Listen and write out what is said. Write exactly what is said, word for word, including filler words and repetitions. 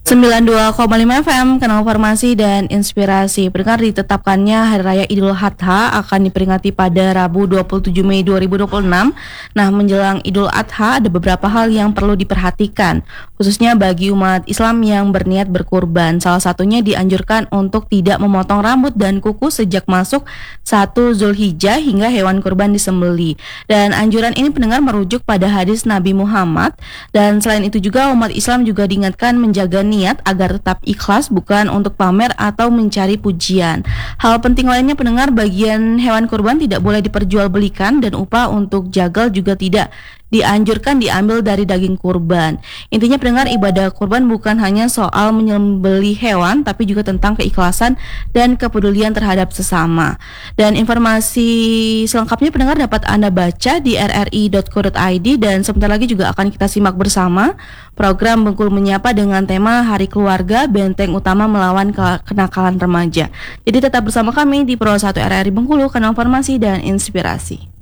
sembilan puluh dua koma lima F M, Kanal Informasi dan Inspirasi. Pendengar, ditetapkannya Hari Raya Idul Adha akan diperingati pada Rabu dua puluh tujuh Mei dua ribu dua puluh enam. Nah, menjelang Idul Adha ada beberapa hal yang perlu diperhatikan, khususnya bagi umat Islam yang berniat berkurban. Salah satunya dianjurkan untuk tidak memotong rambut dan kuku sejak masuk satu Zulhijjah hingga hewan kurban disembeli. Dan anjuran ini, pendengar, merujuk pada hadis Nabi Muhammad. Dan selain itu juga umat Islam juga diingatkan menjaga niat agar tetap ikhlas, bukan untuk pamer atau mencari pujian. Hal penting lainnya, pendengar, bagian hewan kurban tidak boleh diperjualbelikan dan upah untuk jagal juga tidak dianjurkan diambil dari daging kurban. Intinya, pendengar, ibadah kurban bukan hanya soal menyembelih hewan, tapi juga tentang keikhlasan dan kepedulian terhadap sesama. Dan informasi selengkapnya, pendengar, dapat Anda baca di r r i dot co dot i d, dan sebentar lagi juga akan kita simak bersama program Bengkulu Menyapa dengan tema Hari Keluarga, Benteng Utama Melawan Kenakalan Remaja. Jadi tetap bersama kami di Pro satu R R I Bengkulu, Kanal Informasi dan Inspirasi.